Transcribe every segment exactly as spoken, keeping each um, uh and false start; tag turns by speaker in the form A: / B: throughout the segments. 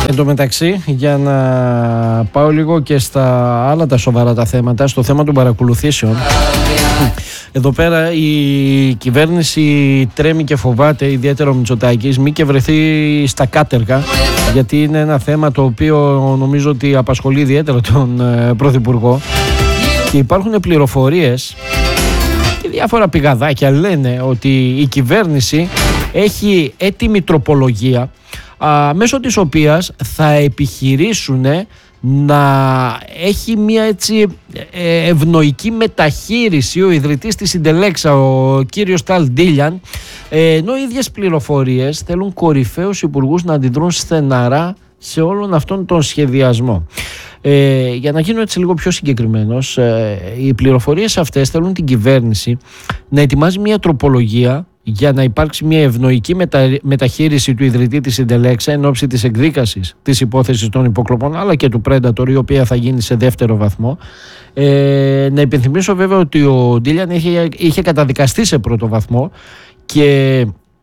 A: Εν τω μεταξύ, για να πάω λίγο και στα άλλα τα σοβαρά τα θέματα, στο θέμα των παρακολουθήσεων, εδώ πέρα η κυβέρνηση τρέμει και φοβάται, ιδιαίτερα ο Μητσοτάκης, μη και βρεθεί στα κάτεργα, γιατί είναι ένα θέμα το οποίο νομίζω ότι απασχολεί ιδιαίτερα τον ε, Πρωθυπουργό, και υπάρχουν πληροφορίες και διάφορα πηγαδάκια λένε ότι η κυβέρνηση έχει έτοιμη τροπολογία, α, μέσω της οποίας θα επιχειρήσουν να έχει μια έτσι ευνοϊκή μεταχείριση ο ιδρυτής της Συντελέξα, ο κύριος Ταλ Ντίλιαν, ενώ οι ίδιες πληροφορίες θέλουν κορυφαίους υπουργούς να αντιδρούν στεναρά σε όλον αυτόν τον σχεδιασμό. Ε, για να γίνω έτσι λίγο πιο συγκεκριμένος, ε, οι πληροφορίες αυτές θέλουν την κυβέρνηση να ετοιμάζει μια τροπολογία για να υπάρξει μια ευνοϊκή μετα... μεταχείριση του ιδρυτή της Συντελέξα εν ώψη της εκδίκασης της υπόθεσης των υποκλοπών, αλλά και του Predator, η οποία θα γίνει σε δεύτερο βαθμό. Ε, να υπενθυμίσω βέβαια ότι ο Ντίλιαν είχε, είχε καταδικαστεί σε πρώτο βαθμό, και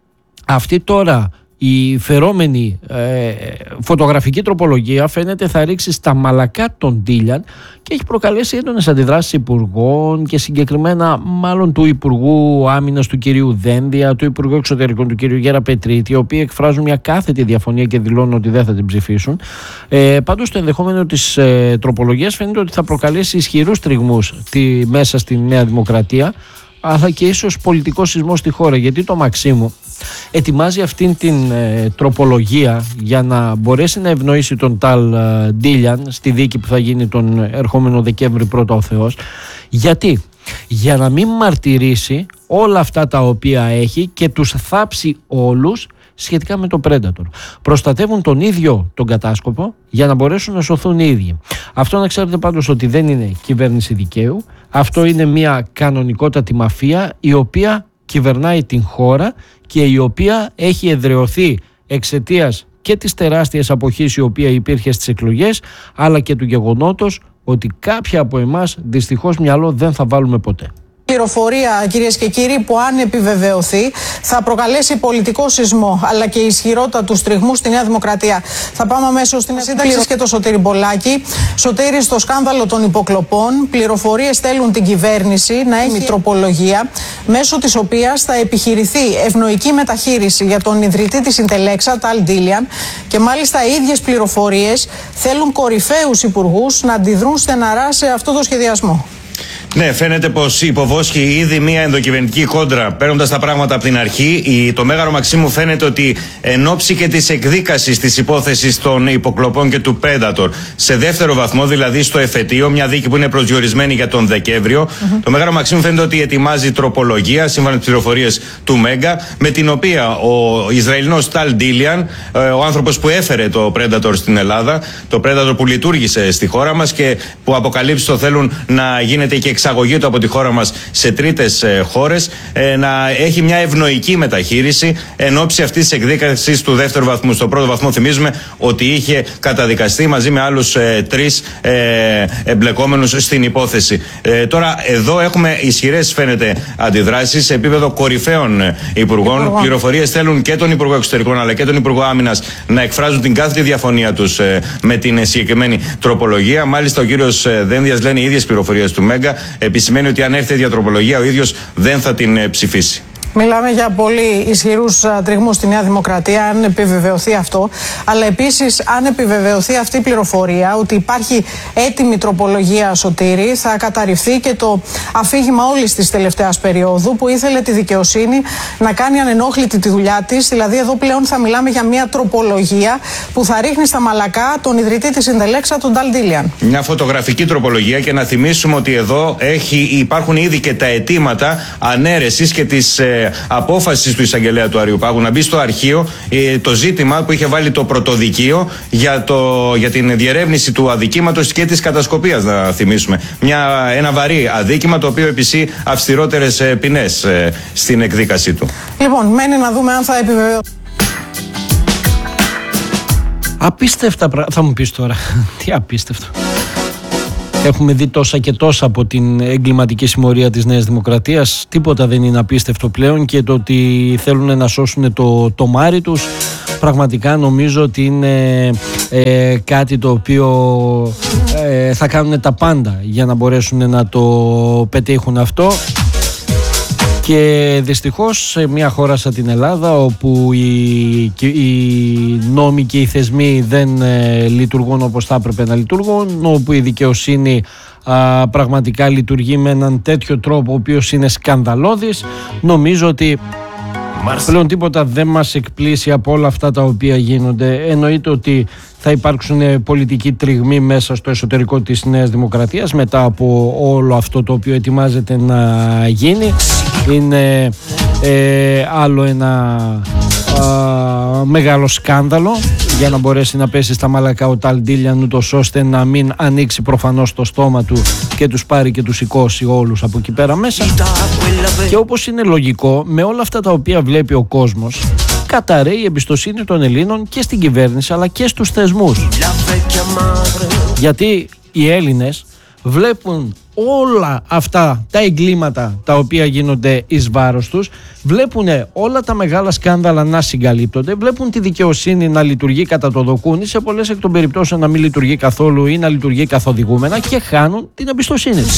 A: αυτή τώρα η φερόμενη ε, φωτογραφική τροπολογία φαίνεται θα ρίξει στα μαλακά τον Ντίλιαν και έχει προκαλέσει έντονες αντιδράσεις υπουργών, και συγκεκριμένα μάλλον του Υπουργού Άμυνας του κυρίου Δένδια, του Υπουργού Εξωτερικών του κυρίου Γέρα Πετρίτη, οι οποίοι εκφράζουν μια κάθετη διαφωνία και δηλώνουν ότι δεν θα την ψηφίσουν. Ε, πάντως το ενδεχόμενο της ε, τροπολογίας φαίνεται ότι θα προκαλέσει ισχυρούς τριγμούς τη, μέσα στη Νέα Δημοκρατία, αλλά και ίσως πολιτικό σεισμό στη χώρα, γιατί το Μαξίμου ετοιμάζει αυτήν την ε, τροπολογία για να μπορέσει να ευνοήσει τον Ταλ ε, Ντίλιαν στη δίκη που θα γίνει τον ερχόμενο Δεκέμβρη, πρώτα ο Θεός. Γιατί? Για να μην μαρτυρήσει όλα αυτά τα οποία έχει και τους θάψει όλους σχετικά με το Predator. Προστατεύουν τον ίδιο τον κατάσκοπο για να μπορέσουν να σωθούν οι ίδιοι. Αυτό να ξέρετε πάντως ότι δεν είναι κυβέρνηση δικαίου. Αυτό είναι μια κανονικότατη μαφία, η οποία κυβερνάει την χώρα και η οποία έχει εδραιωθεί εξαιτίας και της τεράστιας αποχής η οποία υπήρχε στις εκλογές, αλλά και του γεγονότος ότι κάποια από εμάς δυστυχώς μυαλό δεν θα βάλουμε ποτέ.
B: Πληροφορία, κυρίες και κύριοι, που αν επιβεβαιωθεί θα προκαλέσει πολιτικό σεισμό, αλλά και ισχυρότατους τριγμούς στη Νέα Δημοκρατία. Θα πάμε αμέσως στην σύνταξη και το Σωτήρη Μπολάκη. Σωτήρη, στο σκάνδαλο των υποκλοπών, πληροφορίες θέλουν την κυβέρνηση να έχει τροπολογία, μέσω της οποίας θα επιχειρηθεί ευνοϊκή μεταχείριση για τον ιδρυτή της Συντελέξα, Ταλ Ντίλιαν, και μάλιστα οι ίδιες πληροφορίες θέλουν κορυφαίους υπουργούς να αντιδρούν στεναρά σε αυτό το σχεδιασμό.
C: Ναι, φαίνεται πως υποβόσκει ήδη μια ενδοκυβερνητική κόντρα, παίρνοντας τα πράγματα από την αρχή. Η, το Μέγαρο Μαξίμου φαίνεται ότι εν ώψη και της εκδίκασης της υπόθεσης των υποκλοπών και του Predator σε δεύτερο βαθμό, δηλαδή στο εφετείο, μια δίκη που είναι προσδιορισμένη για τον Δεκέμβριο, mm-hmm. το Μέγαρο Μαξίμου φαίνεται ότι ετοιμάζει τροπολογία, σύμφωνα με τις πληροφορίες του Μέγκα, με την οποία ο Ισραηλινός Ταλ Ντίλιαν, ο άνθρωπος που έφερε το Predator στην Ελλάδα, το Predator που λειτουργήσε στη χώρα μας και που αποκαλύψει το θέλουν να γίνεται και εξαγωγή του από τη χώρα μας σε τρίτες ε, χώρες, ε, να έχει μια ευνοϊκή μεταχείριση εν ώψη αυτής της εκδίκασης του δεύτερου βαθμού. Στο πρώτο βαθμό θυμίζουμε ότι είχε καταδικαστεί μαζί με άλλους ε, τρεις ε, εμπλεκόμενους στην υπόθεση. Ε, τώρα εδώ έχουμε ισχυρές, φαίνεται, αντιδράσεις σε επίπεδο κορυφαίων υπουργών. Υπουργό. Πληροφορίες θέλουν και τον Υπουργό Εξωτερικών αλλά και τον Υπουργό Άμυνας να εκφράζουν την κάθετη διαφωνία τους ε, με την συγκεκριμένη τροπολογία. Μάλιστα ο κύριος Δένδιας, λένε οι ίδιες πληροφορίες του Μέγκα, επισημαίνει ότι αν έρθει η διατροπολογία ο ίδιος δεν θα την ψηφίσει.
B: Μιλάμε για πολύ ισχυρούς τριγμούς στη Νέα Δημοκρατία, αν επιβεβαιωθεί αυτό. Αλλά επίσης, αν επιβεβαιωθεί αυτή η πληροφορία ότι υπάρχει έτοιμη τροπολογία, Σωτήρη, θα καταρριφθεί και το αφήγημα όλης της τελευταίας περίοδου που ήθελε τη δικαιοσύνη να κάνει ανενόχλητη τη δουλειά της. Δηλαδή, εδώ πλέον θα μιλάμε για μια τροπολογία που θα ρίχνει στα μαλακά τον ιδρυτή της Συντελέξα, τον Ταλ Ντίλιαν.
C: Μια φωτογραφική τροπολογία, και να θυμίσουμε ότι εδώ έχει, υπάρχουν ήδη και τα αιτήματα ανέρεσης και της ε, απόφαση του εισαγγελέα του Αριουπάγου να μπει στο αρχείο ε, το ζήτημα που είχε βάλει το πρωτοδικείο για, το, για την διερεύνηση του αδικήματος και της κατασκοπίας, να θυμίσουμε. Μια, ένα βαρύ αδίκημα, το οποίο επισεί αυστηρότερες ε, ποινές ε, στην εκδίκασή του.
B: Λοιπόν, μένει να δούμε αν θα επιβεβαιωθεί.
A: Απίστευτα πράγματα. Θα μου πεις τώρα, τι απίστευτο. Έχουμε δει τόσα και τόσα από την εγκληματική συμμορία της Νέας Δημοκρατίας. Τίποτα δεν είναι απίστευτο πλέον, και το ότι θέλουν να σώσουν το, το μάρι τους πραγματικά νομίζω ότι είναι ε, κάτι το οποίο ε, θα κάνουν τα πάντα για να μπορέσουν να το πετύχουν αυτό. Και δυστυχώς σε μια χώρα σαν την Ελλάδα, όπου οι, οι νόμοι και οι θεσμοί δεν ε, λειτουργούν όπως θα έπρεπε να λειτουργούν, όπου η δικαιοσύνη α, πραγματικά λειτουργεί με έναν τέτοιο τρόπο ο οποίος είναι σκανδαλώδης, νομίζω ότι πλέον τίποτα δεν μας εκπλήσει από όλα αυτά τα οποία γίνονται. Εννοείται ότι θα υπάρξουν πολιτικοί τριγμοί μέσα στο εσωτερικό της Νέας Δημοκρατίας μετά από όλο αυτό το οποίο ετοιμάζεται να γίνει. Είναι ε, άλλο ένα α, μεγάλο σκάνδαλο για να μπορέσει να πέσει στα μαλακά ο Ταλντίλιαν, ούτως ώστε να μην ανοίξει προφανώς το στόμα του και τους πάρει και τους σηκώσει όλους από εκεί πέρα μέσα. Και όπως είναι λογικό, με όλα αυτά τα οποία βλέπει ο κόσμος, καταρρέει η εμπιστοσύνη των Ελλήνων και στην κυβέρνηση αλλά και στους θεσμούς. Γιατί οι Έλληνες βλέπουν όλα αυτά τα εγκλήματα τα οποία γίνονται εις βάρος τους, βλέπουν όλα τα μεγάλα σκάνδαλα να συγκαλύπτονται, βλέπουν τη δικαιοσύνη να λειτουργεί κατά το δοκούνι, σε πολλές εκ των περιπτώσεων να μην λειτουργεί καθόλου ή να λειτουργεί καθοδηγούμενα, και χάνουν την εμπιστοσύνη τους.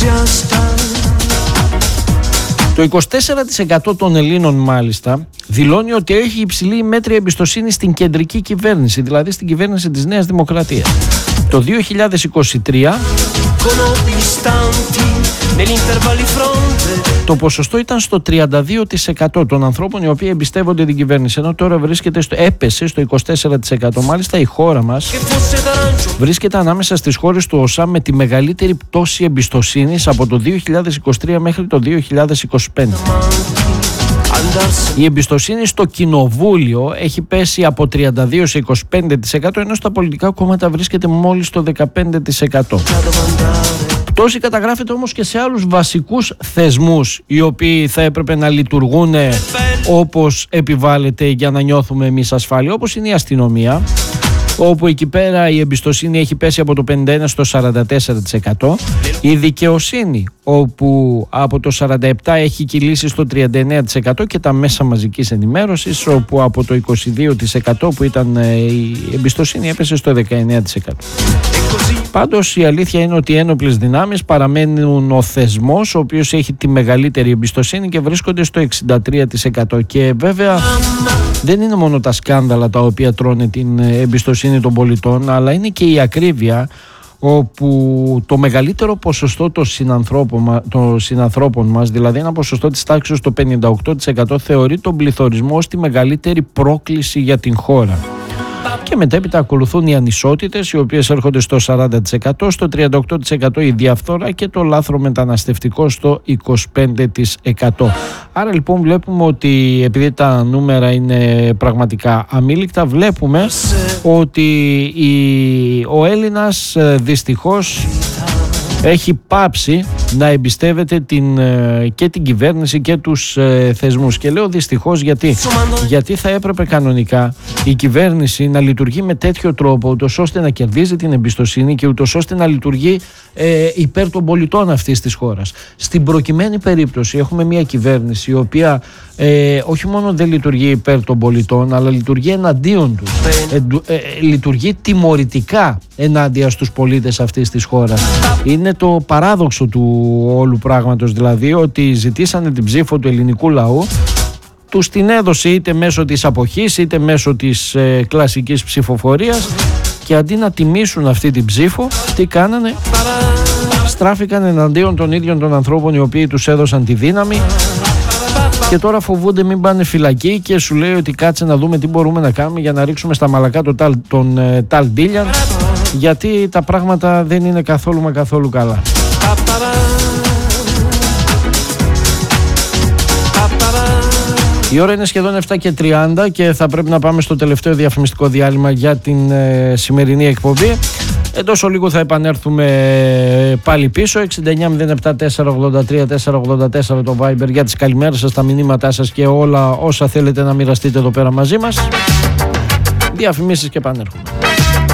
A: Το είκοσι τέσσερα τοις εκατό των Ελλήνων μάλιστα δηλώνει ότι έχει υψηλή μέτρια εμπιστοσύνη στην κεντρική κυβέρνηση, δηλαδή στην κυβέρνηση της Νέας Δημοκρατίας. Το δύο χιλιάδες είκοσι τρία το ποσοστό ήταν στο τριάντα δύο τοις εκατό των ανθρώπων οι οποίοι εμπιστεύονται την κυβέρνηση, ενώ τώρα βρίσκεται στο, έπεσε στο είκοσι τέσσερα τοις εκατό. Μάλιστα η χώρα μας βρίσκεται ανάμεσα στις χώρες του ΟΣΑ με τη μεγαλύτερη πτώση εμπιστοσύνης από το δύο χιλιάδες είκοσι τρία μέχρι το δύο χιλιάδες είκοσι πέντε. Η εμπιστοσύνη στο κοινοβούλιο έχει πέσει από τριάντα δύο τοις εκατό σε είκοσι πέντε τοις εκατό, ενώ στα πολιτικά κόμματα βρίσκεται μόλις στο δεκαπέντε τοις εκατό. Πτώση καταγράφεται όμως και σε άλλους βασικούς θεσμούς, οι οποίοι θα έπρεπε να λειτουργούν όπως επιβάλλεται για να νιώθουμε εμείς ασφάλεια, όπως είναι η αστυνομία, όπου εκεί πέρα η εμπιστοσύνη έχει πέσει από το πενήντα ένα στο σαράντα τέσσερα τοις εκατό, η δικαιοσύνη όπου από το σαράντα επτά έχει κυλήσει στο τριάντα εννέα τοις εκατό, και τα μέσα μαζικής ενημέρωσης όπου από το είκοσι δύο τοις εκατό που ήταν η εμπιστοσύνη έπεσε στο δεκαεννέα τοις εκατό. Πάντως η αλήθεια είναι ότι οι ένοπλες δυνάμεις παραμένουν ο θεσμός ο οποίος έχει τη μεγαλύτερη εμπιστοσύνη και βρίσκονται στο εξήντα τρία τοις εκατό. Και βέβαια δεν είναι μόνο τα σκάνδαλα τα οποία τρώνε την εμπιστοσύνη των πολιτών, αλλά είναι και η ακρίβεια, όπου το μεγαλύτερο ποσοστό των συνανθρώπων, των συνανθρώπων μας, δηλαδή ένα ποσοστό της τάξης το πενήντα οκτώ τοις εκατό, θεωρεί τον πληθωρισμό ως τη μεγαλύτερη πρόκληση για την χώρα. Και μετέπειτα ακολουθούν οι ανισότητες, οι οποίες έρχονται στο σαράντα τοις εκατό, στο τριάντα οκτώ τοις εκατό η διαφθορά και το λάθρο μεταναστευτικό στο είκοσι πέντε τοις εκατό. Άρα λοιπόν βλέπουμε ότι, επειδή τα νούμερα είναι πραγματικά αμήλικτα, βλέπουμε ότι η, ο Έλληνας δυστυχώς έχει πάψει να εμπιστεύεται την, και την κυβέρνηση και τους ε, θεσμούς. Και λέω δυστυχώς γιατί, γιατί θα έπρεπε κανονικά η κυβέρνηση να λειτουργεί με τέτοιο τρόπο, ούτως ώστε να κερδίζει την εμπιστοσύνη και ούτως ώστε να λειτουργεί ε, υπέρ των πολιτών αυτής της χώρας. Στην προκειμένη περίπτωση έχουμε μια κυβέρνηση η οποία ε, όχι μόνο δεν λειτουργεί υπέρ των πολιτών, αλλά λειτουργεί εναντίον τους. Ε, ε, λειτουργεί τιμωρητικά ενάντια στους πολίτες αυτής της χώρας. Είναι το παράδοξο του όλου πράγματος, δηλαδή ότι ζητήσανε την ψήφο του ελληνικού λαού, τους την έδωσε είτε μέσω της αποχής είτε μέσω της ε, κλασικής ψηφοφορίας, και αντί να τιμήσουν αυτή την ψήφο, τι κάνανε? Στράφηκαν εναντίον των ίδιων των ανθρώπων οι οποίοι τους έδωσαν τη δύναμη, και τώρα φοβούνται μην πάνε φυλακή, και σου λέει ότι κάτσε να δούμε τι μπορούμε να κάνουμε για να ρίξουμε στα μαλακά τον, τον, τον ε, Ταλντίλιαν, γιατί τα πράγματα δεν είναι καθόλου μα καθόλου καλά. Η ώρα είναι σχεδόν επτά και τριάντα και θα πρέπει να πάμε στο τελευταίο διαφημιστικό διάλειμμα για την ε, σημερινή εκπομπή. Εντός ολίγου θα επανέλθουμε πάλι πίσω. εξήντα εννιά μηδέν επτά τετρακόσια ογδόντα τρία τετρακόσια ογδόντα τέσσερα το Viber για τις καλημέρες σας, τα μηνύματά σας και όλα όσα θέλετε να μοιραστείτε εδώ πέρα μαζί μας. Διαφημίσεις και επανέρχομαι.